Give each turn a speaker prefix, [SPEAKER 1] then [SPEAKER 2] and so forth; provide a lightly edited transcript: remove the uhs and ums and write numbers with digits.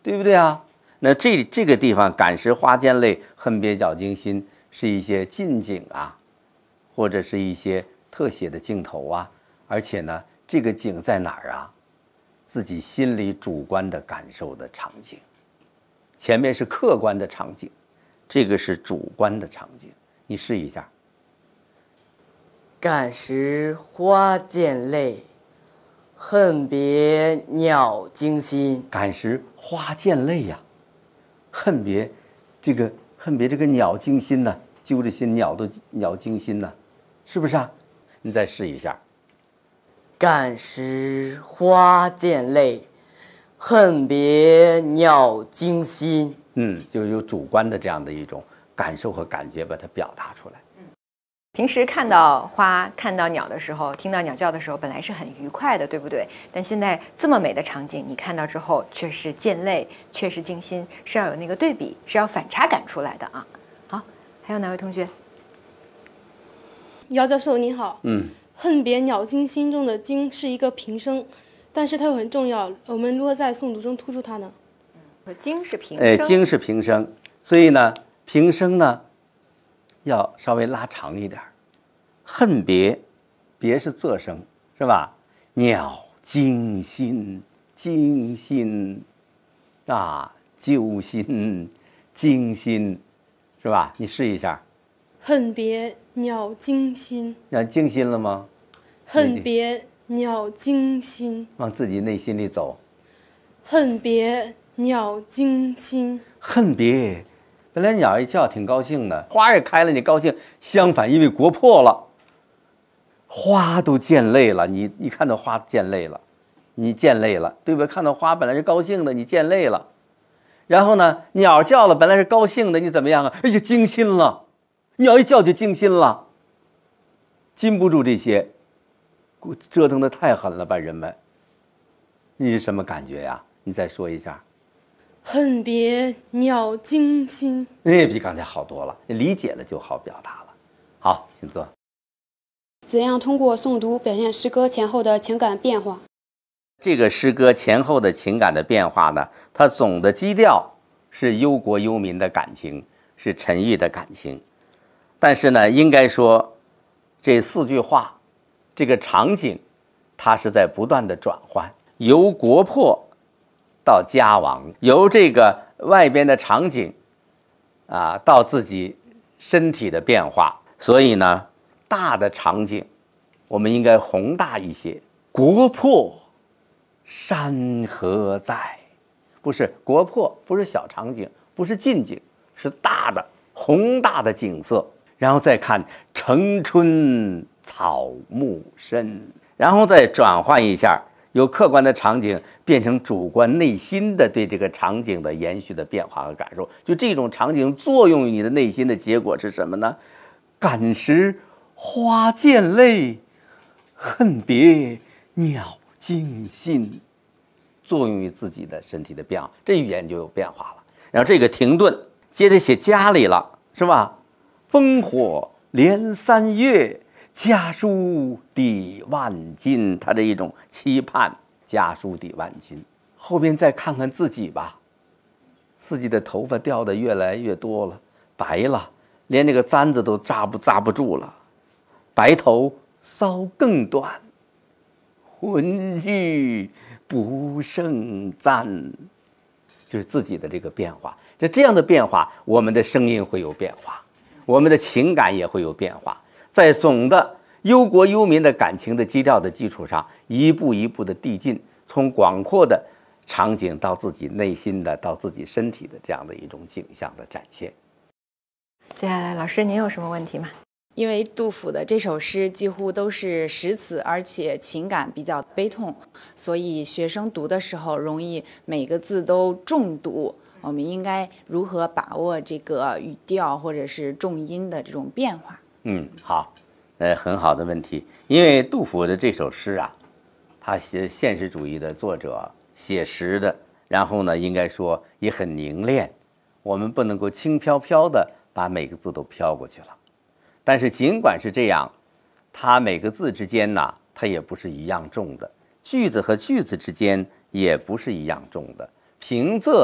[SPEAKER 1] 对不对啊？那这个地方感时花溅泪，恨别鸟惊心，是一些近景啊，或者是一些特写的镜头啊，而且呢，这个景在哪儿啊？自己心里主观的感受的场景，前面是客观的场景，这个是主观的场景，你试一下。
[SPEAKER 2] 感时花溅泪，恨别鸟惊心。
[SPEAKER 1] 感时花溅泪呀，恨别这个鸟惊心呐，揪着心鸟惊心呐，是不是啊？你再试一下。
[SPEAKER 2] 感时花溅泪，恨别鸟惊心。
[SPEAKER 1] 就有主观的这样的一种感受和感觉，把它表达出来。
[SPEAKER 3] 平时看到花、看到鸟的时候，听到鸟叫的时候，本来是很愉快的，对不对？但现在这么美的场景，你看到之后却是溅泪，却是惊心，是要有那个对比，是要反差感出来的啊。好，还有哪位同学？
[SPEAKER 4] 姚教授您好。恨别鸟惊心中的惊是一个平声，但是它又很重要，我们如何在诵读中突出它呢？
[SPEAKER 3] 惊是平声，
[SPEAKER 1] 惊是平声，所以呢，平声呢要稍微拉长一点。恨别，别是仄声，是吧？鸟惊心，惊心啊，揪心，惊心，是吧？你试一下。
[SPEAKER 4] 恨别鸟惊心，
[SPEAKER 1] 要惊心了吗？
[SPEAKER 4] 恨别鸟惊心，
[SPEAKER 1] 往自己内心里走。
[SPEAKER 4] 恨别鸟惊心，
[SPEAKER 1] 恨别，本来鸟一叫挺高兴的，花也开了，你高兴。相反，因为国破了，花都溅泪了。你看到花溅泪了，你溅泪了，对吧？看到花本来是高兴的，你溅泪了。然后呢，鸟叫了，本来是高兴的，你怎么样啊？哎呀，惊心了。鸟一叫就惊心了，禁不住这些，折腾的太狠了吧，人们。你是什么感觉呀？你再说一下。
[SPEAKER 4] 恨别鸟惊心。
[SPEAKER 1] 比刚才好多了，你理解了就好表达了。好，请坐。
[SPEAKER 5] 怎样通过诵读表现诗歌前后的情感变化？
[SPEAKER 1] 这个诗歌前后的情感的变化呢，它总的基调是忧国忧民的感情，是沉郁的感情。但是呢，应该说这4句话，这个场景它是在不断的转换，由国破到家亡，由这个外边的场景到自己身体的变化。所以呢，大的场景我们应该宏大一些。国破山河在，不是国破，不是小场景，不是近景，是大的宏大的景色。然后再看城春草木深，然后再转换一下，由客观的场景变成主观内心的对这个场景的延续的变化和感受。就这种场景作用于你的内心的结果是什么呢？感时花溅泪，恨别鸟惊心，作用于自己的身体的变化，这语言就有变化了。然后这个停顿接着写家里了，是吧？烽火连3月，家书抵万金，他这一种期盼，家书抵万金。后边再看看自己吧，自己的头发掉的越来越多了，白了，连那个簪子都扎不住了，白头搔更短，浑欲不胜簪，就是自己的这个变化。这样的变化，我们的声音会有变化，我们的情感也会有变化。在总的忧国忧民的感情的基调的基础上，一步一步的递进，从广阔的场景到自己内心的，到自己身体的这样的一种景象的展现。
[SPEAKER 3] 接下来老师您有什么问题吗？
[SPEAKER 6] 因为杜甫的这首诗几乎都是实词，而且情感比较悲痛，所以学生读的时候容易每个字都重读。我们应该如何把握这个语调或者是重音的这种变化？
[SPEAKER 1] 好，很好的问题。因为杜甫的这首诗啊，他写现实主义的作者，写实的，然后呢，应该说也很凝练，我们不能够轻飘飘的把每个字都飘过去了。但是尽管是这样，它每个字之间呢，它也不是一样重的，句子和句子之间也不是一样重的，平仄